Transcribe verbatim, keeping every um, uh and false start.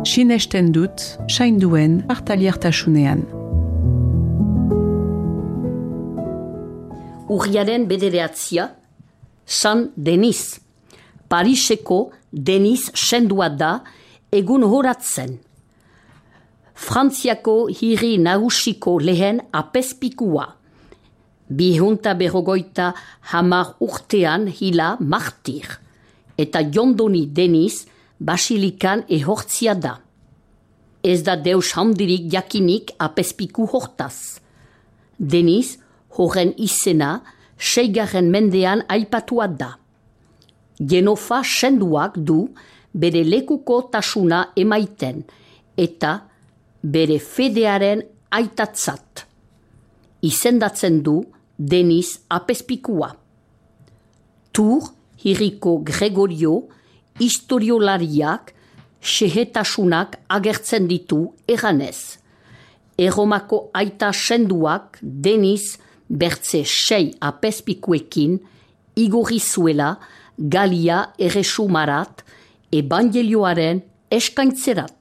sinesten dut sainduen partaliertasunean. Urriaren bedereatzia, San Denis. Pariseko Denis sendua da egun horatzen. Frantziako hiri nagusiko lehen apezpikua. Bihunta berrogoita hamar urtean hila martir. Eta Jondoni Denis basilikan ehortzia da. Ez da deus handirik jakinik apezpiku hortaz. Denis horren izena seigarren mendean aipatua da. Genofa senduak du bere lekuko tasuna emaiten eta bere fedearen aitatzat. Izendatzen du Denis apezpikua. Tur hiriko Gregorio historiolariak sehetasunak agertzen ditu eganez. Erromako aita senduak Denis bertze sei apezpikuekin igorri zuela Galia erresumarat ebangelioaren eskaintzerat.